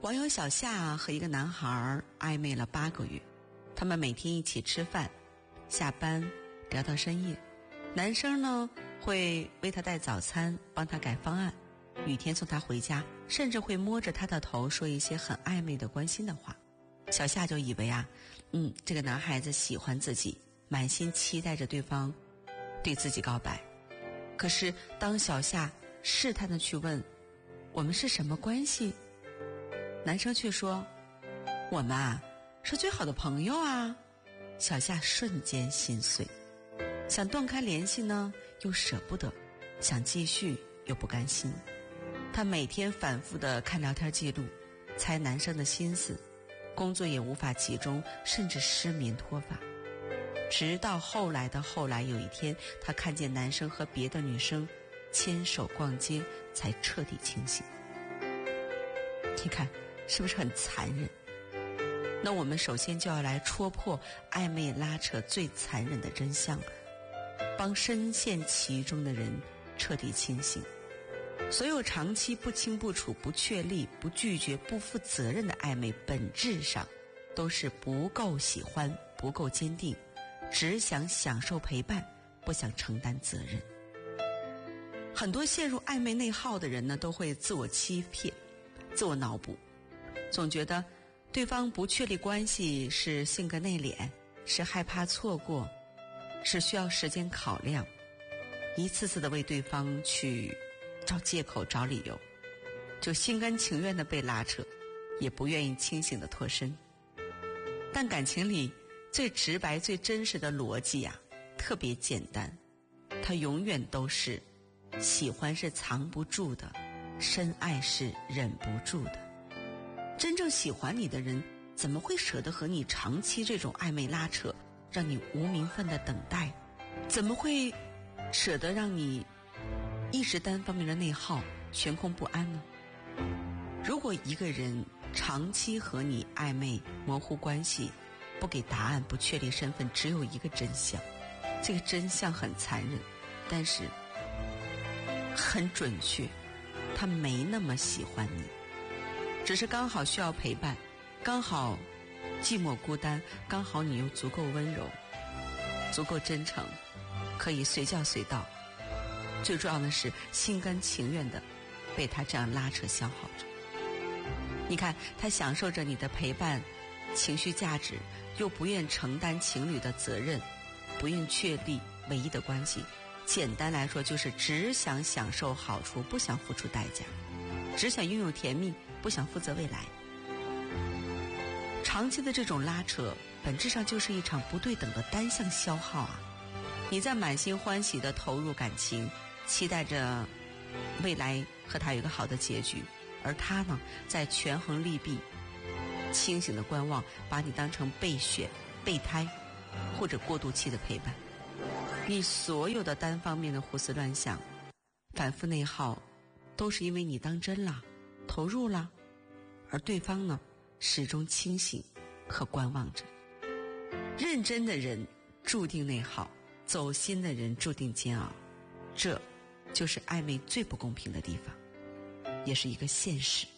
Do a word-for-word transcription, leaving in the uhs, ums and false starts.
网友小夏和一个男孩暧昧了八个月，他们每天一起吃饭，下班聊到深夜。男生呢会为他带早餐，帮他改方案，雨天送他回家，甚至会摸着他的头说一些很暧昧的关心的话。小夏就以为啊，嗯，这个男孩子喜欢自己，满心期待着对方对自己告白。可是当小夏试探地去问我们是什么关系，男生却说我们啊是最好的朋友啊。小夏瞬间心碎，想断开联系呢又舍不得，想继续又不甘心。她每天反复地看聊天记录，猜男生的心思，工作也无法集中，甚至失眠脱发。直到后来的后来，有一天她看见男生和别的女生牵手逛街，才彻底清醒。你看是不是很残忍？那我们首先就要来戳破暧昧拉扯最残忍的真相，帮深陷其中的人彻底清醒。所有长期不清不楚、不确立、不拒绝、不负责任的暧昧，本质上都是不够喜欢、不够坚定，只想享受陪伴，不想承担责任。很多陷入暧昧内耗的人呢，都会自我欺骗、自我脑补，总觉得对方不确立关系是性格内敛，是害怕错过，是需要时间考量，一次次的为对方去找借口找理由，就心甘情愿的被拉扯，也不愿意清醒的脱身。但感情里最直白最真实的逻辑啊，特别简单，它永远都是喜欢是藏不住的，深爱是忍不住的。真正喜欢你的人怎么会舍得和你长期这种暧昧拉扯，让你无名分的等待？怎么会舍得让你一直单方面的内耗，悬空不安呢？如果一个人长期和你暧昧，模糊关系，不给答案，不确立身份，只有一个真相，这个真相很残忍，但是很准确，他没那么喜欢你，只是刚好需要陪伴，刚好寂寞孤单，刚好你又足够温柔，足够真诚，可以随叫随到，最重要的是心甘情愿的被他这样拉扯消耗着。你看他享受着你的陪伴情绪价值，又不愿承担情侣的责任，不愿确立唯一的关系，简单来说就是只想享受好处，不想付出代价，只想拥有甜蜜，不想负责未来。长期的这种拉扯本质上就是一场不对等的单向消耗啊！你在满心欢喜的投入感情，期待着未来和他有一个好的结局，而他呢在权衡利弊，清醒的观望，把你当成备选、备胎或者过渡期的陪伴。你所有的单方面的胡思乱想、反复内耗，都是因为你当真了、投入了，而对方呢始终清醒和观望着。认真的人注定内耗，走心的人注定煎熬，这就是暧昧最不公平的地方，也是一个现实。